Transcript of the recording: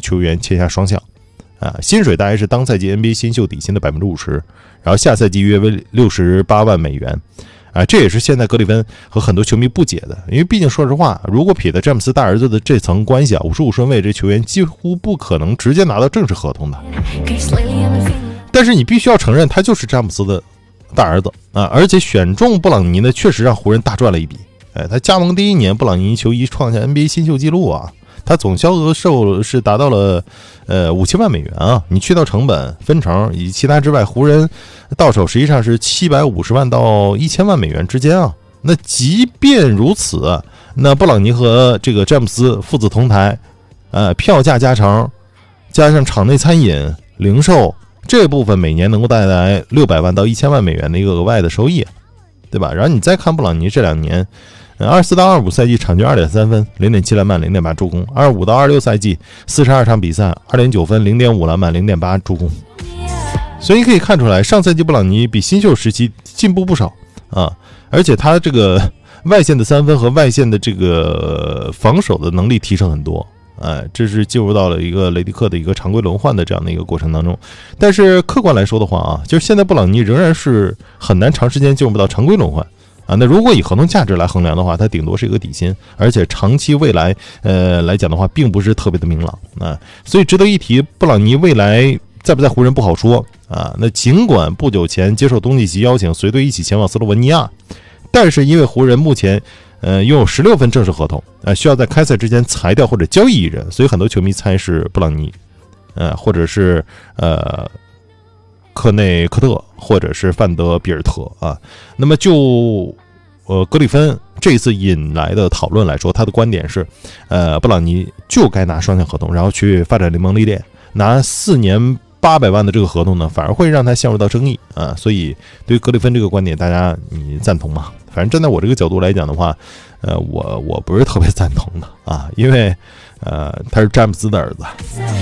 球员签下双向，薪水大概是当赛季 NBA 新秀底薪的 50%， 然后下赛季约为68万美元。这也是现在格里芬和很多球迷不解的，因为毕竟说实话，如果撇的詹姆斯大儿子的这层关系55顺位，这球员几乎不可能直接拿到正式合同的。但是你必须要承认，他就是詹姆斯的大儿子而且选中布朗尼呢，确实让湖人大赚了一笔。他加盟第一年，布朗尼球衣创下 NBA 新秀纪录他总销售是达到了5000万美元你去掉成本分成以及其他之外，湖人到手实际上是750万到1000万美元之间那即便如此，那布朗尼和这个詹姆斯父子同台，票价加成加上场内餐饮零售这部分，每年能够带来600万到1000万美元的一个额外的收益，对吧？然后你再看布朗尼这2年24到25赛季场均 2.3 分 0.7 篮板 0.8 助攻，25到26赛季42场比赛 2.9 分 0.5 篮板 0.8 助攻。所以可以看出来，上赛季布朗尼比新秀时期进步不少而且他这个外线的3分和外线的这个防守的能力提升很多这是进入到了一个雷迪克的一个常规轮换的这样的一个过程当中。但是客观来说的话就是现在布朗尼仍然是很难长时间进入到常规轮换那如果以合同价值来衡量的话，它顶多是一个底薪，而且长期未来来讲的话，并不是特别的明朗所以值得一提，布朗尼未来在不在湖人不好说那尽管不久前接受东契奇邀请随队一起前往斯洛文尼亚，但是因为湖人目前拥有16份正式合同需要在开赛之前裁掉或者交易一人，所以很多球迷猜是布朗尼或者是科内科特或者是范德比尔特那么就格里芬这一次引来的讨论来说，他的观点是布朗尼就该拿双向合同，然后去发展联盟历练，拿4年800万的这个合同呢，反而会让他陷入到争议所以对于格里芬这个观点，大家你赞同吗？反正站在我这个角度来讲的话我不是特别赞同的因为他是詹姆斯的儿子。